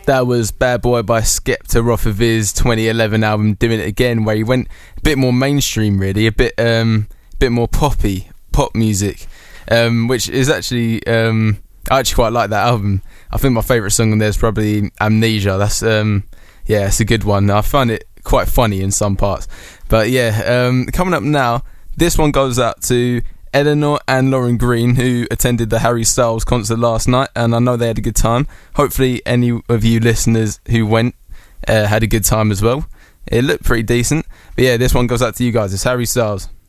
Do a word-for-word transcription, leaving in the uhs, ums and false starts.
That was Bad Boy by Skepta off of his twenty eleven album Doing It Again, where he went a bit more mainstream, really, a bit um, bit more poppy, pop music, um, which is actually, um, I actually quite like that album. I think my favourite song on there is probably Amnesia. That's, um, yeah, it's a good one. I find it quite funny in some parts. But yeah, um, coming up now, this one goes out to Eleanor and Lauren Green, who attended the Harry Styles concert last night, and I know they had a good time. Hopefully any of you listeners who went uh, had a good time as well. It looked pretty decent. But yeah, this one goes out to you guys. It's Harry Styles.